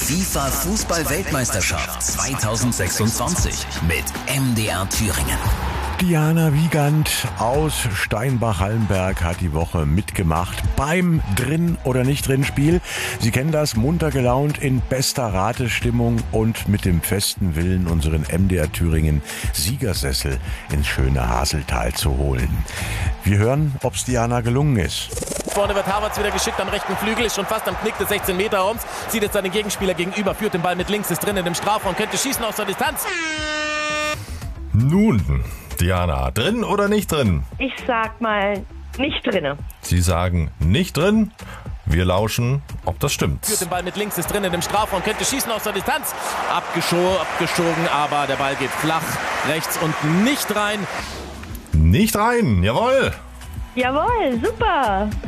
FIFA Fußball-Weltmeisterschaft 2026 mit MDR Thüringen. Diana Wiegand aus Steinbach-Hallenberg hat die Woche mitgemacht beim Drin- oder Nicht-Drin-Spiel. Sie kennen das, munter gelaunt, in bester Ratestimmung und mit dem festen Willen, unseren MDR Thüringen Siegersessel ins schöne Haseltal zu holen. Wir hören, ob's Diana gelungen ist. Vorne wird Havertz wieder geschickt am rechten Flügel, ist schon fast am Knick des 16-Meter-Raums, sieht jetzt seinen Gegenspieler gegenüber, führt den Ball mit links, ist drinnen im Strafraum, könnte schießen aus der Distanz. Nun, Diana, drin oder nicht drin? Ich sag mal, nicht drinne. Sie sagen nicht drin. Wir lauschen, ob das stimmt. Führt den Ball mit links, ist drinnen im Strafraum, könnte schießen aus der Distanz. Abgeschogen, aber der Ball geht flach rechts und nicht rein. Nicht rein, jawohl. Jawohl, super.